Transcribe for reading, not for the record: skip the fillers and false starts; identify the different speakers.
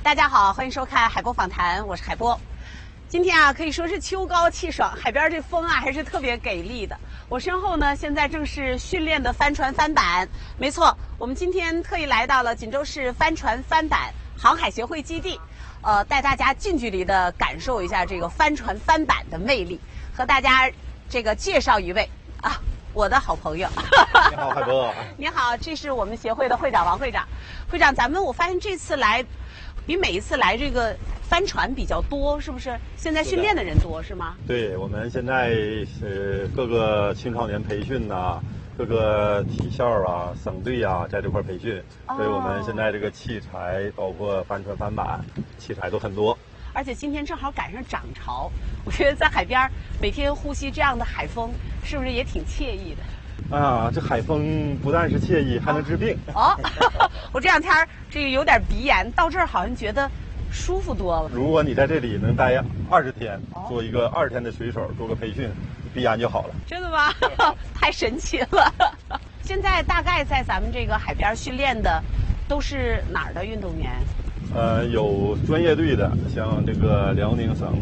Speaker 1: 大家好，欢迎收看海波访谈，我是海波。今天啊，可以说是秋高气爽，海边这风啊还是特别给力的。我身后呢，现在正是训练的帆船翻板。没错，我们今天特意来到了锦州市帆船翻板航海协会基地，带大家近距离的感受一下这个帆船翻板的魅力，和大家这个介绍一位啊，我的好朋友。
Speaker 2: 你好，海波。
Speaker 1: 你好，这是我们协会的会长王会长。会长，我发现这次来，比每一次来这个帆船比较多，是不是？现在训练的人多是吗？
Speaker 2: 对，我们现在各个青少年培训呐、各个体校啊、省队啊，在这块培训，所以我们现在这个器材，包括帆船、帆板器材都很多。
Speaker 1: 而且今天正好赶上涨潮，我觉得在海边每天呼吸这样的海风，是不是也挺惬意的？
Speaker 2: 啊，这海风不但是惬意，还能治病。
Speaker 1: 我这两天这个有点鼻炎，到这儿好像觉得舒服多了。
Speaker 2: 如果你在这里能待20天，做一个20天的水手，做个培训，鼻炎就好了。
Speaker 1: 真的吗？太神奇了！现在大概在咱们这个海边训练的，都是哪儿的运动员？
Speaker 2: 有专业队的，像这个辽宁省